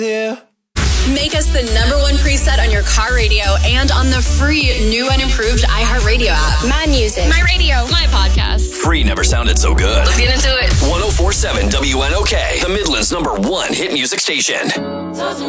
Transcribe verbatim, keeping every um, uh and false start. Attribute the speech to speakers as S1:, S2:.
S1: Yeah.
S2: Make us the number one preset on your car radio and on the free new and improved iHeartRadio app.
S3: My music.
S4: My radio. My podcast.
S5: Free never sounded so good.
S4: Let's get into it.
S5: one oh four point seven W N O K, the Midland's number one hit music station.